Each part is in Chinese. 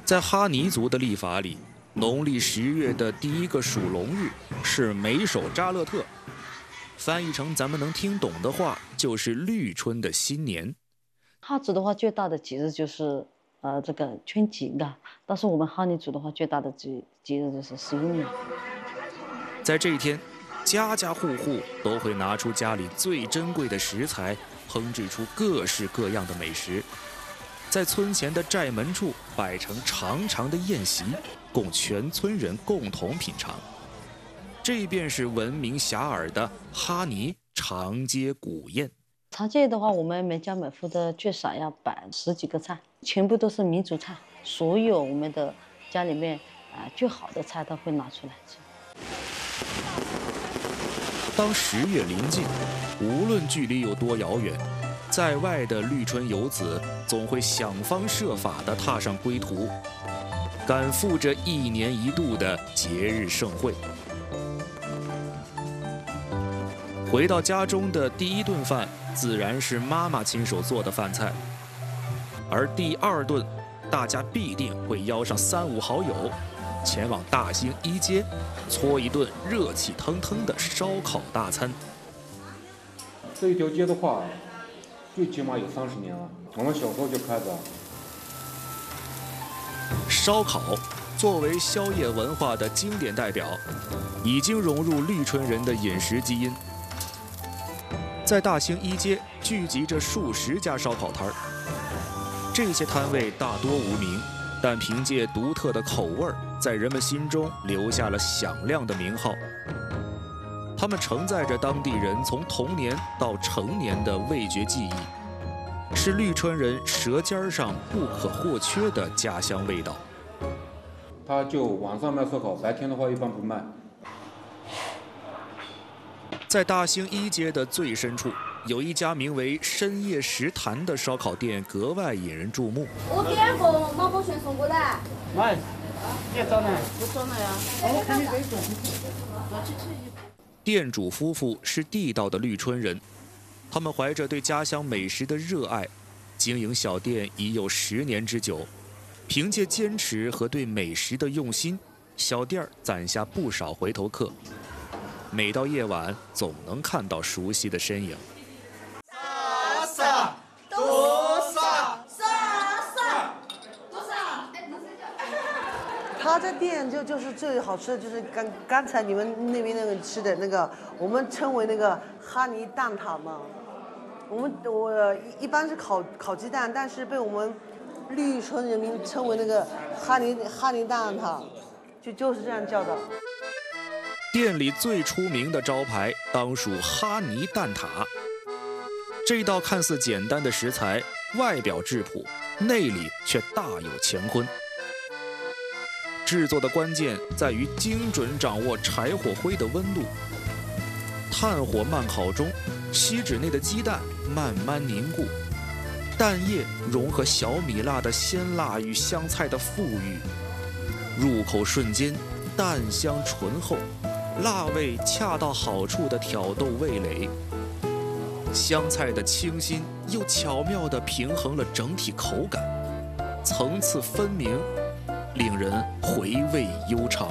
在哈尼族的历法里，农历10月的第1个属龙日是美首扎勒特，翻译成咱们能听懂的话，就是绿春的新年。 哈族的话，最大的节日就是这个春节的，但是我们哈尼族的话，最大的节日就是11年。 在这一天，家家户户都会拿出家里最珍贵的食材，烹制出各式各样的美食。在村前的寨门处摆成长长的宴席，供全村人共同品尝。这便是闻名遐迩的哈尼长街古宴。 茶界的话，我们每家每户的最少要摆10几个菜，全部都是民族菜，所有我们的家里面最好的菜都会拿出来吃。 当10月临近，无论距离有多遥远，在外的绿春游子总会想方设法地踏上归途，赶赴这1年1度的节日盛会。回到家中的第1顿饭，自然是妈妈亲手做的饭菜，而第2顿，大家必定会邀上3、5好友，前往大兴一街，搓一顿热气腾腾的烧烤大餐。 这一条街的话，最起码有30年了，我们小时候就开着。 烧烤作为宵夜文化的经典代表，已经融入绿春人的饮食基因。在大兴一街聚集着数十家烧烤摊儿，这些摊位大多无名，但凭借独特的口味儿，在人们心中留下了响亮的名号。它们承载着当地人从童年到成年的味觉记忆，是绿春人舌尖上不可或缺的家乡味道。 他就晚上卖烧烤，白天的话一般不卖。 在大兴一街的最深处，有一家名为深夜食坛的烧烤店格外引人注目。 我点个毛包全送过来。 来，你找呢？ 我找了呀。 我看你可以做。 店主夫妇是地道的绿春人，他们怀着对家乡美食的热爱，经营小店已有10年之久。凭借坚持和对美食的用心，小店攒下不少回头客。每到夜晚，总能看到熟悉的身影。 他这店就是最好吃的，就是刚才你们那边那个吃的那个，我们称为那个哈尼蛋挞嘛。我一般是烤鸡蛋，但是被我们绿春人民称为那个哈尼蛋挞，就是这样叫的。 店里最出名的招牌当属哈尼蛋挞。这道看似简单的食材，外表质朴，内里却大有乾坤。制作的关键在于精准掌握柴火灰的温度。炭火慢烤中，锡纸内的鸡蛋慢慢凝固，蛋液融合小米辣的鲜辣与香菜的馥郁，入口瞬间蛋香醇厚，辣味恰到好处地挑逗味蕾，香菜的清新又巧妙地平衡了整体口感，层次分明，令人回味悠长。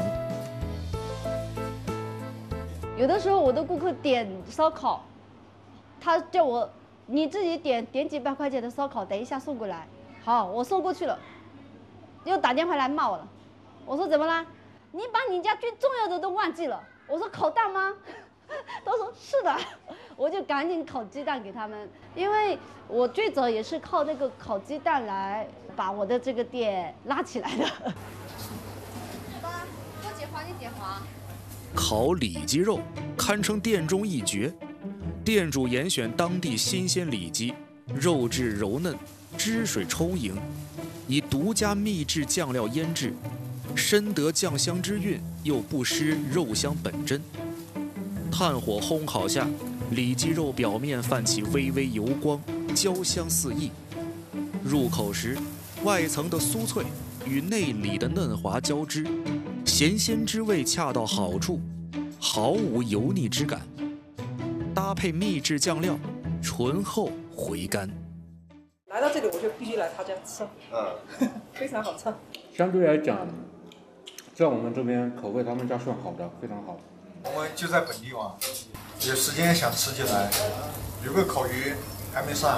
有的时候我的顾客点烧烤，他叫我你自己点几百块钱的烧烤，等一下送过来。好，我送过去了，又打电话来骂我了。我说怎么啦？你把你家最重要的都忘记了。我说烤蛋吗？他说是的，我就赶紧烤鸡蛋给他们，因为我最早也是靠那个烤鸡蛋来把我的这个店拉起来的。爸，我接花你电话。 烤里脊肉堪称店中一绝，店主严选当地新鲜里脊，肉质柔嫩，汁水充盈，以独家秘制酱料腌制，深得酱香之韵，又不失肉香本真。炭火烘烤下，里脊肉表面泛起微微油光，焦香四溢。入口时，外层的酥脆与内里的嫩滑交织，咸鲜之味恰到好处，毫无油腻之感。搭配秘制酱料，醇厚回甘。 来到这里，我就必须来他家吃，非常好吃。 相对来讲，在我们这边口味他们家算好的，非常好。 我们就在本地嘛，有时间想吃就来。有个烤鱼还没上，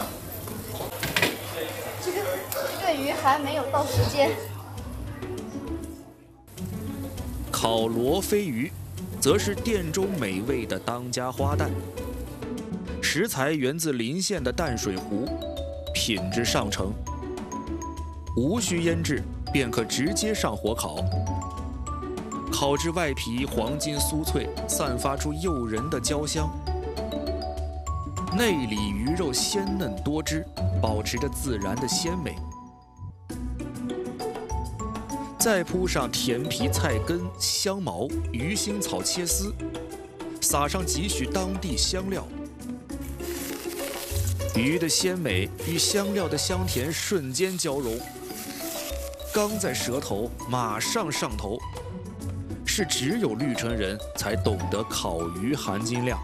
这个鱼还没有到时间。 烤罗非鱼，则是店中美味的当家花旦。食材源自邻县的淡水湖，品质上乘，无需腌制便可直接上火烤。烤至外皮黄金酥脆，散发出诱人的焦香。内里鱼肉鲜嫩多汁，保持着自然的鲜美。再铺上甜皮菜根、香茅、鱼腥草切丝，撒上几许当地香料。鱼的鲜美与香料的香甜瞬间交融，刚在舌头，马上上头。是只有绿春人才懂得烤鱼含金量。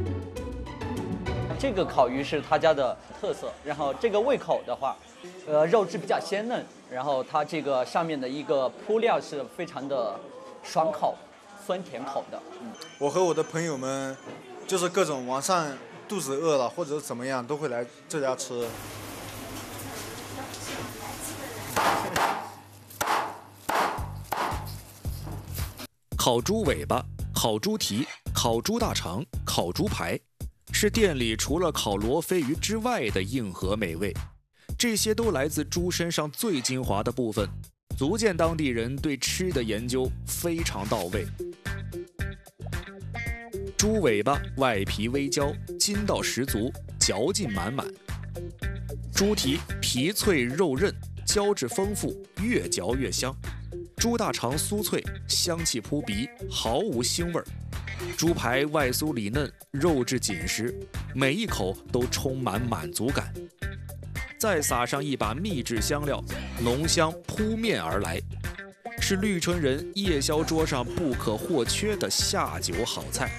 这个烤鱼是他家的特色，然后这个胃口的话，肉质比较鲜嫩，然后它这个上面的一个铺料是非常的爽口、酸甜口的。 我和我的朋友们，就是各种晚上肚子饿了或者怎么样，都会来这家吃。 烤猪尾巴、烤猪蹄、烤猪大肠、烤猪排，是店里除了烤罗非鱼之外的硬核美味。这些都来自猪身上最精华的部分，足见当地人对吃的研究非常到位。猪尾巴外皮微焦，筋道十足，嚼劲满满；猪蹄皮脆肉韧，胶质丰富，越嚼越香。猪大肠酥脆，香气扑鼻，毫无腥味儿。猪排外酥里嫩，肉质紧实，每一口都充满满足感。再撒上一把秘制香料，浓香扑面而来，是绿春人夜宵桌上不可或缺的下酒好菜。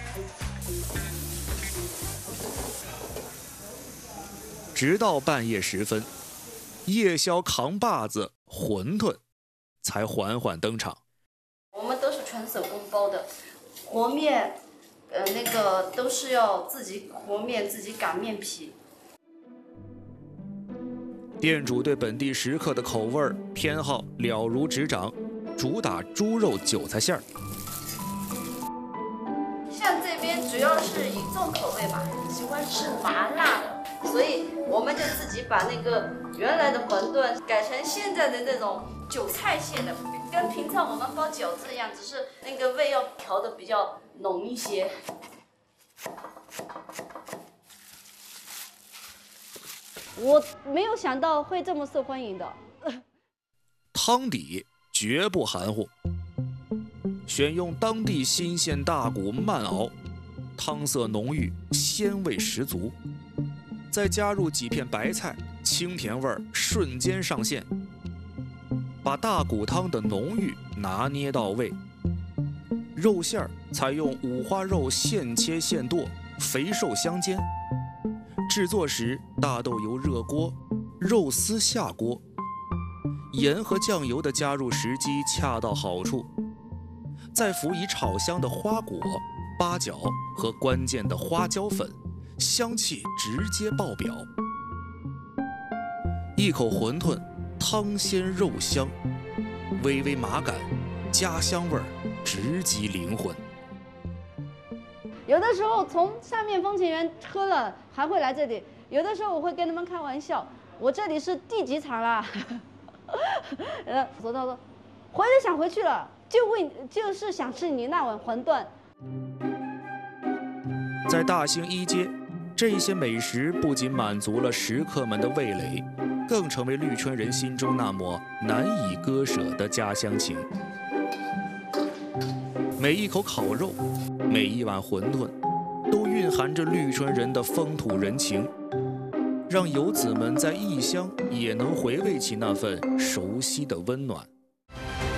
直到半夜时分，夜宵扛把子馄饨才缓缓登场。 我们都是全手工包的，和面，那个都是要自己和面，自己擀面皮。 店主对本地食客的口味偏好了如指掌，主打猪肉韭菜馅儿。 像这边主要是以重口味嘛，喜欢吃麻辣的，所以我们就自己把那个原来的馄饨改成现在的那种韭菜馅的，跟平常我们包饺子一样，只是那个味要调的比较浓一些。我没有想到会这么受欢迎的。 汤底绝不含糊，选用当地新鲜大骨慢熬，汤色浓郁，鲜味十足。再加入几片白菜，清甜味儿瞬间上线，把大骨汤的浓郁拿捏到位。肉馅儿采用五花肉现切现剁，肥瘦相间。制作时，大豆油热锅，肉丝下锅，盐和酱油的加入时机恰到好处，再辅以炒香的花果、八角和关键的花椒粉，香气直接爆表。一口馄饨，汤鲜肉香，微微麻感，家乡味儿直击灵魂。 有的时候从上面风情园喝了还会来这里，有的时候我会跟他们开玩笑，我这里是第几场啦？说到说，回来想回去了，就是想吃你那碗馄饨。 在大兴一街，这些美食不仅满足了食客们的味蕾，更成为绿春人心中那抹难以割舍的家乡情。每一口烤肉，每一碗馄饨，都蕴含着绿春人的风土人情，让游子们在异乡也能回味起那份熟悉的温暖。